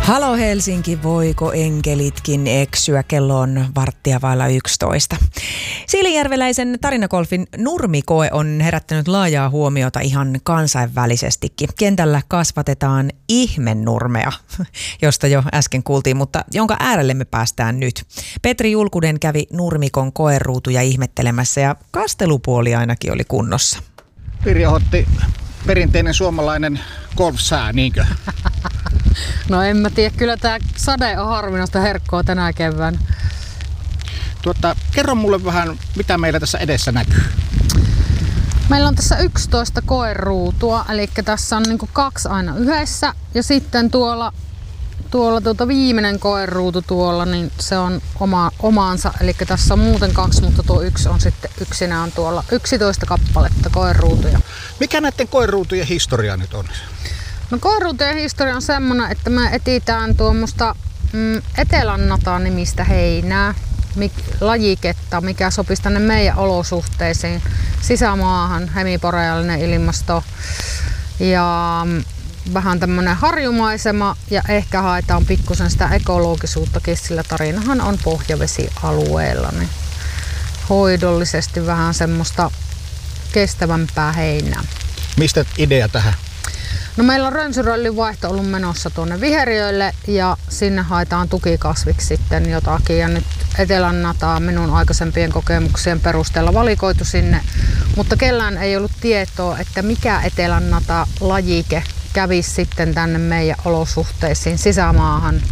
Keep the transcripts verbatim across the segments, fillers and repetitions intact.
Halo Helsinki, voiko enkelitkin eksyä? Kello on varttia vailla yksitoista. Siilinjärveläisen tarinagolfin nurmikoe on herättänyt laajaa huomiota ihan kansainvälisestikin. Kentällä kasvatetaan ihmenurmea, josta jo äsken kuultiin, mutta jonka äärelle me päästään nyt. Petri Julkunen kävi nurmikon koeruutuja ihmettelemässä ja kastelupuoli ainakin oli kunnossa. Pirjo otti perinteinen suomalainen golfsää, niinkö? No en mä tiedä, kyllä tää sade on harvinaista herkkoa tänä kevään. Tuota, kerro mulle vähän, mitä meillä tässä edessä näkyy. Meillä on tässä yksitoista koeruutua, eli tässä on niinku kaksi aina yhdessä. Ja sitten tuolla, tuolla tuota viimeinen koeruutu tuolla, niin se on oma, omaansa. Eli tässä on muuten kaksi, mutta tuo yksi on sitten yksinään tuolla yksitoista kappaletta koeruutuja. Mikä näiden koeruutujen historia nyt on? No koeruutujen historia on semmoinen, että me etsitään tuommoista mm, Etelännataan nimistä heinää, mik, lajiketta, mikä sopisi tänne meidän olosuhteisiin, sisämaahan, hemiboreaalinen ilmasto ja mm, vähän tämmöinen harjumaisema ja ehkä haetaan pikkusen sitä ekologisuuttakin, sillä tarinahan on pohjavesialueella, niin hoidollisesti vähän semmoista kestävämpää heinää. Mistä idea tähän? No meillä on rönsyröllin vaihto ollut menossa tuonne viheriöille ja sinne haetaan tukikasviksi sitten jotakin. Ja nyt Etelännataa minun aikaisempien kokemuksien perusteella valikoitu sinne, mutta kellään ei ollut tietoa, että mikä Etelännata lajike kävisi sitten tänne meidän olosuhteisiin sisämaahan.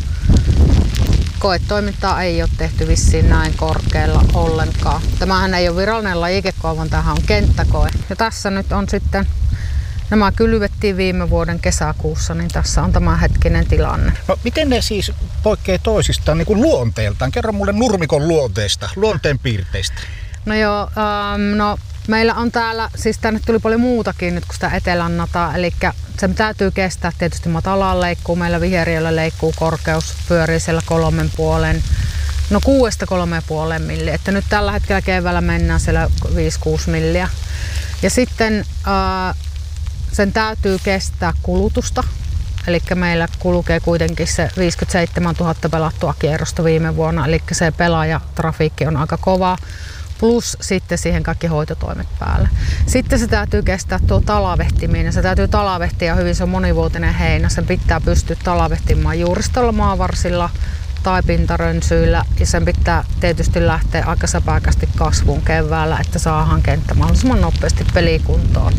Koetoimintaa ei ole tehty vissiin näin korkealla ollenkaan. Tämähän ei ole virallinen lajikekoe, vaan tämähän on kenttäkoe. Ja tässä nyt on sitten, nämä kylvettiin viime vuoden kesäkuussa, niin tässä on tämä hetkinen tilanne. No, miten ne siis poikkeaa toisistaan niin kuin luonteeltaan? Kerro mulle nurmikon luonteesta, luonteen piirteistä. No joo, ähm, no meillä on täällä, siis tänne tuli paljon muutakin nyt kuin sitä Etelännataa, eli se täytyy kestää tietysti matalaan leikkuu. Meillä viheriöllä leikkuu korkeus pyörii siellä kolmen puolen, no kuudesta kolmeen puoleen milliä, että nyt tällä hetkellä keväällä mennään siellä viisi kuusi milliä. Ja sitten äh, sen täytyy kestää kulutusta, eli meillä kulkee kuitenkin se viisikymmentäseitsemäntuhatta pelattua kierrosta viime vuonna, eli se pelaajatrafiikki on aika kova, plus sitten siihen kaikki hoitotoimet päälle. Sitten se täytyy kestää tuo talavehtiminen, se täytyy talavehtiä hyvin, se on monivuotinen heinä, sen pitää pystyä talavehtimaan juuristolla, maavarsilla tai pintarönsyillä ja sen pitää tietysti lähteä aika säpäkästi kasvuun keväällä, että saadaan kenttä mahdollisimman nopeasti pelikuntoon.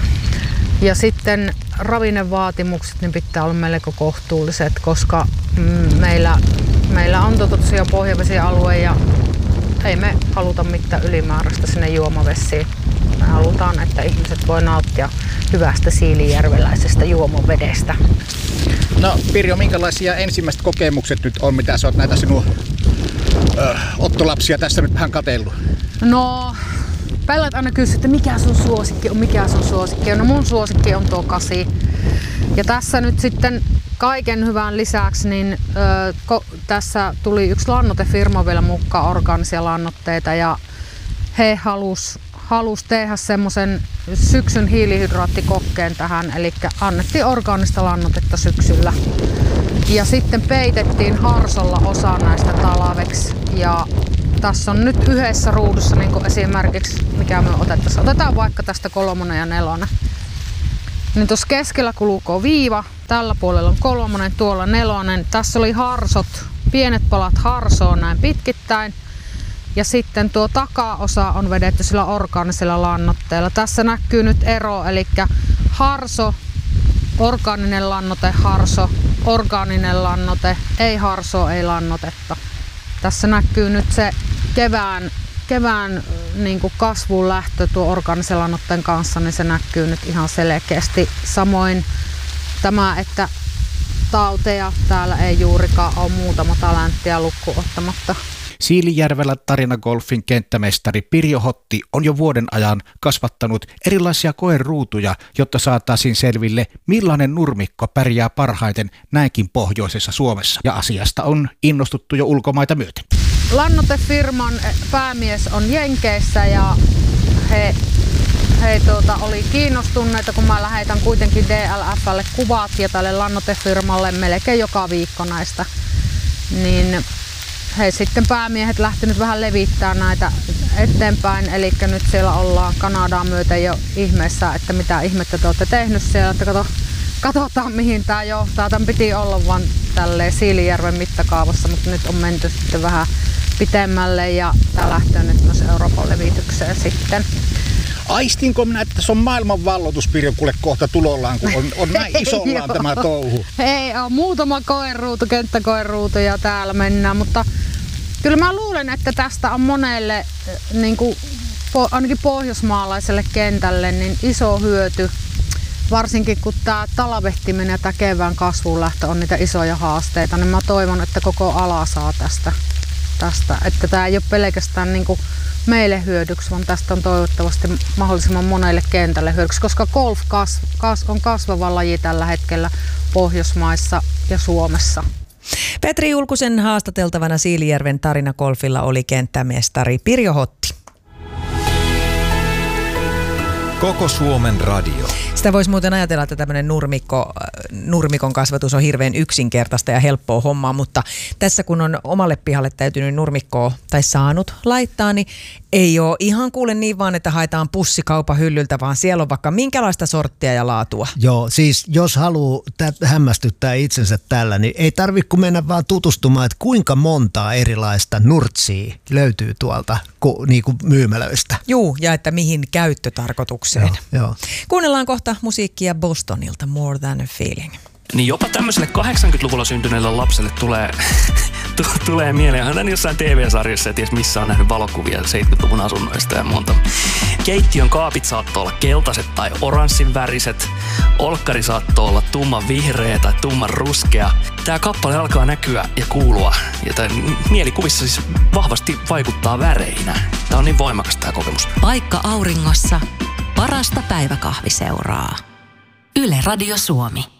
Ja sitten ravinnevaatimukset niin pitää olla melko kohtuulliset, koska mm, meillä, meillä on tosiaan pohjavesialue ja ei me haluta mitään ylimääräistä sinne juomavesiin. Me halutaan, että ihmiset voi nauttia hyvästä siilinjärveläisestä juomavedestä. No Pirjo, minkälaisia ensimmäiset kokemukset nyt on, mitä sä oot näitä sinun ö, ottolapsia tässä nyt vähän katsellut? No, Pellat aina kysyy, että mikä sun suosikki on, mikä sun suosikki on. No mun suosikki on tuo kasi. Ja tässä nyt sitten kaiken hyvän lisäksi, niin ö, ko, tässä tuli yksi lannotefirma vielä mukaan, orgaanisia lannoitteita, ja he halus, halus tehdä semmoisen syksyn hiilihydraattikokkeen tähän, eli annettiin orgaanista lannotetta syksyllä. Ja sitten peitettiin harsolla osa näistä talaveksi. Ja tässä on nyt yhdessä ruudussa niin kuin esimerkiksi, mikä me otettaisiin. Otetaan vaikka tästä kolmonen ja nelonen. Niin tuossa keskellä kulkee viiva, tällä puolella on kolmonen, tuolla nelonen. Tässä oli harsot, pienet palat harsoa näin pitkittäin. Ja sitten tuo takaosa on vedetty sillä orgaanisella lannoitteella. Tässä näkyy nyt ero, eli harso, orgaaninen lannoite, harso, orgaaninen lannoite, ei harsoa, ei lannotetta. Tässä näkyy nyt se kevään, kevään niin kuin kasvun lähtö tuo orgaanisen lannoitteen kanssa, niin se näkyy nyt ihan selkeästi. Samoin tämä, että tauteja täällä ei juurikaan ole, muutama talenttia lukkuun ottamatta. Siilinjärvellä tarinagolfin kenttämestari Pirjo Hotti on jo vuoden ajan kasvattanut erilaisia koeruutuja, jotta saataisiin selville, millainen nurmikko pärjää parhaiten näinkin pohjoisessa Suomessa. Ja asiasta on innostuttu jo ulkomaita myöten. Lannotefirman päämies on Jenkeissä ja he he tuota, oli kiinnostuneita, kun mä lähetän kuitenkin D L F:lle kuvat ja tälle lannoitefirmalle melkein joka viikko näistä. Niin he sitten päämiehet lähtenyt vähän levittämään näitä eteenpäin, eli nyt siellä ollaan Kanadaan myöten jo ihmeessä, että mitä ihmettä te olette tehnyt siellä, että kato, katsotaan mihin tämä johtaa. Tämän piti olla vaan tälleen Siilinjärven mittakaavassa, mutta nyt on menty sitten vähän pitemmälle ja tämä lähtee nyt myös Euroopan levitykseen sitten. Aistinko minä, että se on maailman valloituspirjo kuule kohta tulollaan, kun on, on näin isollaan tämä touhu? Ei ole, muutama koeruutu, kenttäkoeruutu ja täällä mennään, mutta kyllä mä luulen, että tästä on monelle, niin kuin, ainakin pohjoismaalaiselle kentälle, niin iso hyöty. Varsinkin kun tämä talvehtiminen ja tämä kevään kasvuun lähtö on niitä isoja haasteita, niin mä toivon, että koko ala saa tästä. tästä. Että tämä ei ole pelkästään niin kuin meille hyödyksi, vaan tästä on toivottavasti mahdollisimman monelle kentälle hyödyksi, koska golf kas, kas, on kasvava laji tällä hetkellä Pohjoismaissa ja Suomessa. Petri Julkusen haastateltavana Siilinjärven Tarinagolfilla oli kenttämestari Pirjo Hotti. Koko Suomen radio. Sitä voisi muuten ajatella, että tämmöinen nurmikko, nurmikon kasvatus on hirveän yksinkertaista ja helppoa hommaa, mutta tässä kun on omalle pihalle täytynyt nurmikkoa tai saanut laittaa, niin ei ole ihan kuule niin vaan, että haetaan pussi kaupan hyllyltä, vaan siellä on vaikka minkälaista sorttia ja laatua. Joo, siis jos haluaa tä- hämmästyttää itsensä tällä, niin ei tarvitse kun mennä vaan tutustumaan, että kuinka montaa erilaista nurtsia löytyy tuolta ku, niin kuin myymälöistä. Juu, ja että mihin käyttötarkoitukseen. Joo, joo. Kuunnellaan kohta musiikkia Bostonilta, More Than a Feeling. Niin jopa tämmöiselle kahdeksankymmentäluvulla syntyneelle lapselle tulee, t- tulee mieleen, hän jossain T V-sarjassa ja ties missä on nähnyt valokuvia seitsemänkymmentäluvun asunnoista ja monta. Keittiön kaapit saattoi olla keltaiset tai oranssin väriset, olkkari saattoi olla tumman vihreä tai tumman ruskea. Tää kappale alkaa näkyä ja kuulua ja tää mielikuvissa siis vahvasti vaikuttaa väreinä. Tää on niin voimakas tää kokemus. Paikka auringossa, parasta päiväkahviseuraa. Yle Radio Suomi.